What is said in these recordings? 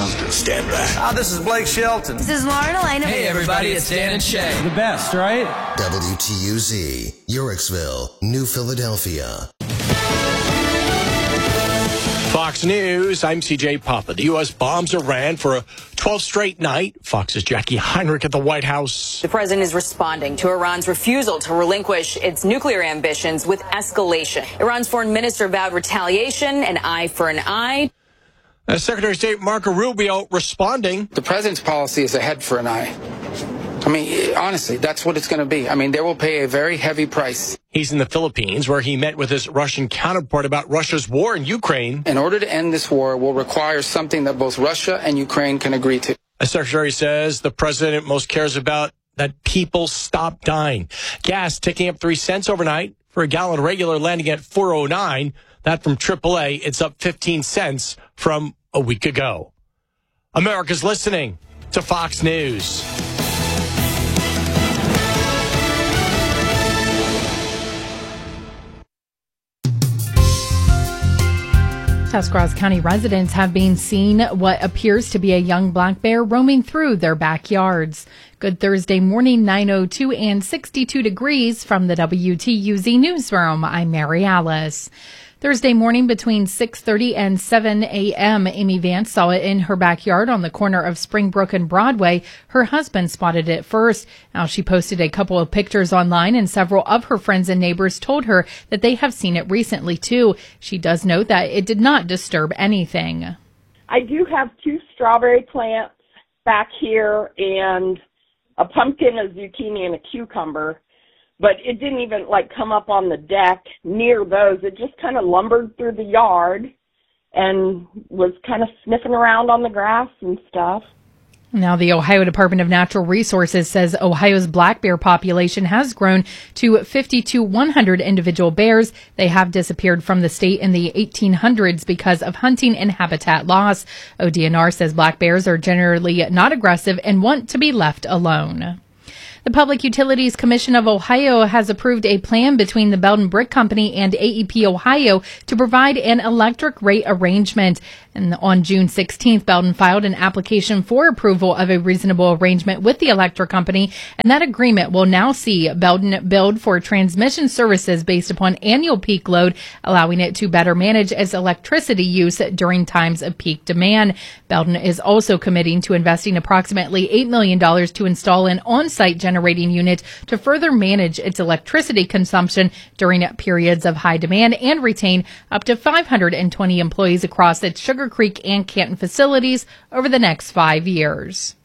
Stand back. This is Blake Shelton. This is Lauren Elena. Hey, everybody, it's Dan and Shay. The best, right? WTUZ, Yorksville, New Philadelphia. Fox News, I'm CJ Papa. The U.S. bombs Iran for a 12th straight night. Fox's Jackie Heinrich at the White House. The president is responding to Iran's refusal to relinquish its nuclear ambitions with escalation. Iran's foreign minister vowed retaliation, an eye for an eye. Secretary of State Marco Rubio responding. The president's policy is a head for an eye. I mean, honestly, that's what it's going to be. I mean, they will pay a very heavy price. He's in the Philippines, where he met with his Russian counterpart about Russia's war in Ukraine. In order to end this war will require something that both Russia and Ukraine can agree to. The secretary says the president most cares about that people stop dying. Gas ticking up 3 cents overnight for a gallon regular, landing at $4.09. That from AAA, it's up 15 cents from a week ago. America's listening to Fox News. Tuscarawas County residents have been seeing what appears to be a young black bear roaming through their backyards. Good Thursday morning, 9:02 and 62 degrees from the WTUZ newsroom. I'm Mary Alice. Thursday morning between 6:30 and 7 a.m., Amy Vance saw it in her backyard on the corner of Springbrook and Broadway. Her husband spotted it first. Now, she posted a couple of pictures online, and several of her friends and neighbors told her that they have seen it recently, too. She does note that it did not disturb anything. I do have 2 strawberry plants back here and a pumpkin, a zucchini, and a cucumber. But it didn't even, come up on the deck near those. It just kind of lumbered through the yard and was kind of sniffing around on the grass and stuff. Now, the Ohio Department of Natural Resources says Ohio's black bear population has grown to 5,100 individual bears. They have disappeared from the state in the 1800s because of hunting and habitat loss. ODNR says black bears are generally not aggressive and want to be left alone. The Public Utilities Commission of Ohio has approved a plan between the Belden Brick Company and AEP Ohio to provide an electric rate arrangement. And on June 16th, Belden filed an application for approval of a reasonable arrangement with the electric company, and that agreement will now see Belden billed for transmission services based upon annual peak load, allowing it to better manage its electricity use during times of peak demand. Belden is also committing to investing approximately $8 million to install an on-site generating unit to further manage its electricity consumption during periods of high demand and retain up to 520 employees across its Sugar Creek and Canton facilities over the next 5 years.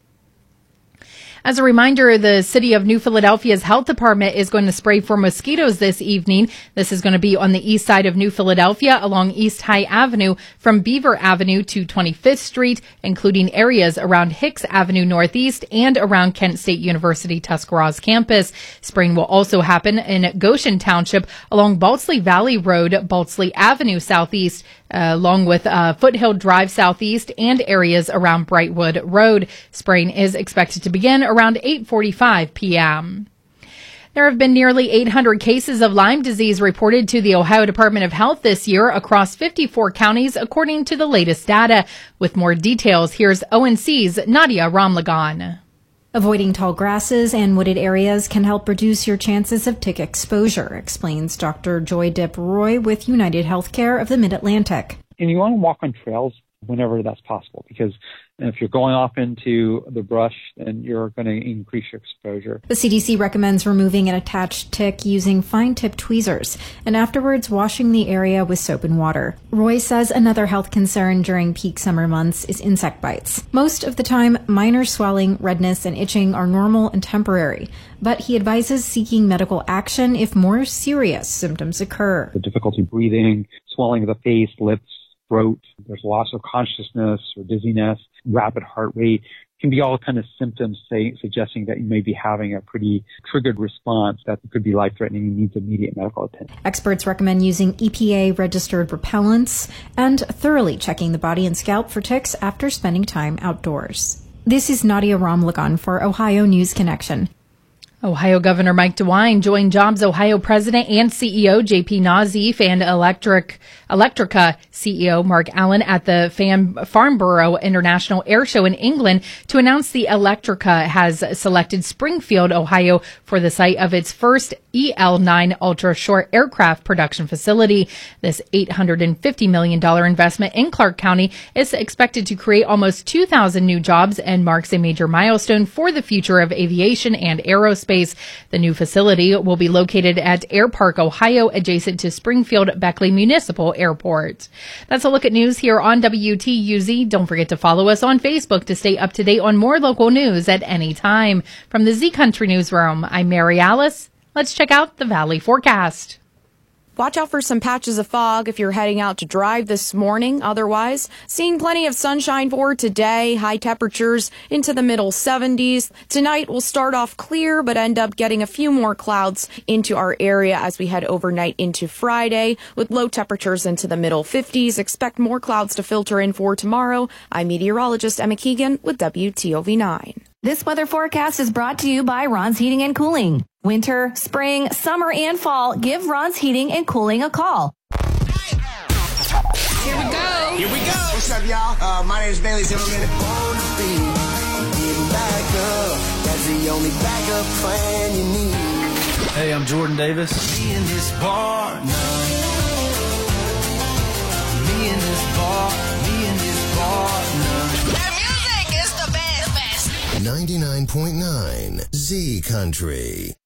As a reminder, the City of New Philadelphia's health department is going to spray for mosquitoes this evening. This is going to be on the east side of New Philadelphia along East High Avenue from Beaver Avenue to 25th Street, including areas around Hicks Avenue Northeast and around Kent State University Tuscarawas campus. Spraying will also happen in Goshen Township along Baltsley Valley Road, Baltsley Avenue Southeast, along with Foothill Drive Southeast and areas around Brightwood Road. Spraying is expected to begin around 8:45 p.m. There have been nearly 800 cases of Lyme disease reported to the Ohio Department of Health this year across 54 counties, according to the latest data. With more details, here's ONC's Nadia Ramlagan. Avoiding tall grasses and wooded areas can help reduce your chances of tick exposure, explains Dr. Joy Dip Roy with United Healthcare of the Mid-Atlantic. And you want to walk on trails whenever that's possible, because if you're going off into the brush, then you're going to increase your exposure. The CDC recommends removing an attached tick using fine-tipped tweezers and afterwards washing the area with soap and water. Roy says another health concern during peak summer months is insect bites. Most of the time, minor swelling, redness, and itching are normal and temporary, but he advises seeking medical action if more serious symptoms occur. The difficulty breathing, swelling of the face, lips, throat, there's loss of consciousness or dizziness, rapid heart rate, can be all kind of symptoms suggesting that you may be having a pretty triggered response that could be life-threatening and needs immediate medical attention. Experts recommend using EPA-registered repellents and thoroughly checking the body and scalp for ticks after spending time outdoors. This is Nadia Ramlagan for Ohio News Connection. Ohio Governor Mike DeWine joined Jobs Ohio President and CEO JP Nazif and Electrica CEO Mark Allen at the Farnborough International Air Show in England to announce the Electrica has selected Springfield, Ohio for the site of its first EL-9 ultra-short aircraft production facility. This $850 million investment in Clark County is expected to create almost 2,000 new jobs and marks a major milestone for the future of aviation and aerospace. The new facility will be located at Air Park, Ohio, adjacent to Springfield Beckley Municipal Airport. That's a look at news here on WTUZ. Don't forget to follow us on Facebook to stay up to date on more local news at any time. From the Z Country Newsroom, I'm Mary Alice. Let's check out the Valley forecast. Watch out for some patches of fog if you're heading out to drive this morning. Otherwise, seeing plenty of sunshine for today. High temperatures into the middle 70s. Tonight will start off clear, but end up getting a few more clouds into our area as we head overnight into Friday. With low temperatures into the middle 50s. Expect more clouds to filter in for tomorrow. I'm meteorologist Emma Keegan with WTOV9. This weather forecast is brought to you by Ron's Heating and Cooling. Winter, spring, summer, and fall, give Ron's Heating and Cooling a call. Here we go. Here we go. What's up, y'all? My name is Bailey Zimmerman. That's the only backup plan you need. Hey, I'm Jordan Davis. Me in this bar now. Me in this bar. Me in this bar now. Their music is the best. 99.9 Z Country.